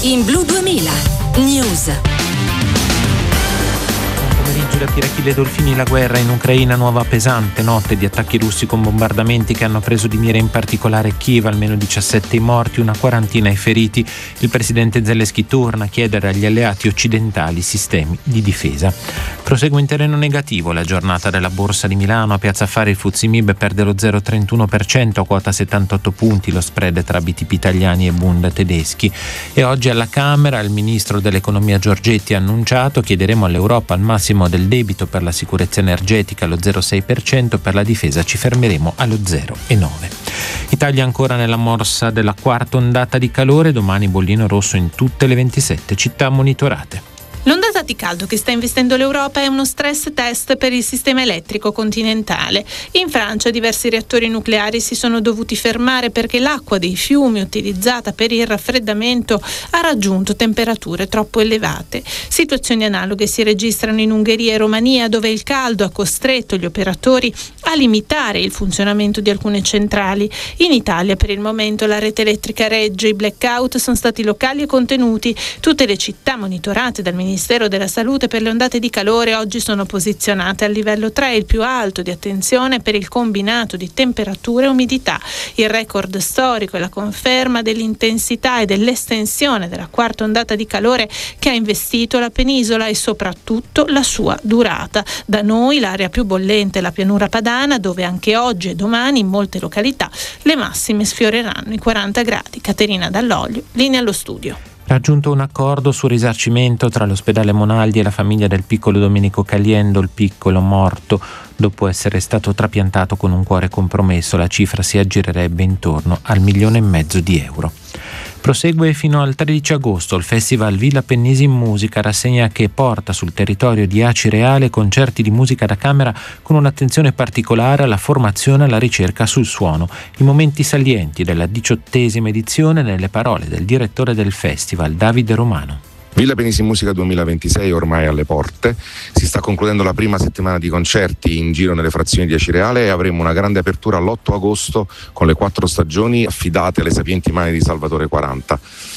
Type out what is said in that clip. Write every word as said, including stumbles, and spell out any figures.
in Blu duemila News. Da Pirachille Dolfini, la guerra in Ucraina, nuova pesante notte di attacchi russi con bombardamenti che hanno preso di mira in particolare Kiev, almeno diciassette morti, una quarantina i feriti. Il presidente Zelensky torna a chiedere agli alleati occidentali sistemi di difesa. Prosegue in terreno negativo la giornata della borsa di Milano. A Piazza Affari il Fuzzi Mib perde lo zero virgola trentuno per cento a quota settantotto punti, lo spread tra B T P italiani e Bund tedeschi. E oggi alla Camera il ministro dell'economia Giorgetti ha annunciato: chiederemo all'Europa al massimo del debito per la sicurezza energetica allo zero virgola sei per cento, per la difesa ci fermeremo allo zero virgola nove per cento. Italia ancora nella morsa della quarta ondata di calore, domani bollino rosso in tutte le ventisette città monitorate. L'ondata di caldo che sta investendo l'Europa è uno stress test per il sistema elettrico continentale. In Francia diversi reattori nucleari si sono dovuti fermare perché l'acqua dei fiumi utilizzata per il raffreddamento ha raggiunto temperature troppo elevate. Situazioni analoghe si registrano in Ungheria e Romania, dove il caldo ha costretto gli operatori a limitare il funzionamento di alcune centrali. In Italia per il momento la rete elettrica regge, i blackout sono stati locali e contenuti. Tutte le città monitorate dal Ministero della Salute per le ondate di calore oggi sono posizionate al livello tre, il più alto di attenzione per il combinato di temperature e umidità. Il record storico è la conferma dell'intensità e dell'estensione della quarta ondata di calore che ha investito la penisola e soprattutto la sua durata. Da noi l'area più bollente è la pianura padana, dove anche oggi e domani in molte località le massime sfioreranno i quaranta gradi. Caterina Dall'Oglio, linea allo studio. Raggiunto un accordo sul risarcimento tra l'ospedale Monaldi e la famiglia del piccolo Domenico Caliendo, il piccolo morto dopo essere stato trapiantato con un cuore compromesso. La cifra si aggirerebbe intorno al milione e mezzo di euro. Prosegue fino al tredici agosto il Festival Villa Pennisi in Musica, rassegna che porta sul territorio di Acireale concerti di musica da camera con un'attenzione particolare alla formazione e alla ricerca sul suono. I momenti salienti della diciottesima edizione nelle parole del direttore del festival, Davide Romano. Villa Pennisi in Musica duemilaventisei ormai alle porte, si sta concludendo la prima settimana di concerti in giro nelle frazioni di Acireale e avremo una grande apertura l'otto agosto con le quattro stagioni affidate alle sapienti mani di Salvatore quaranta.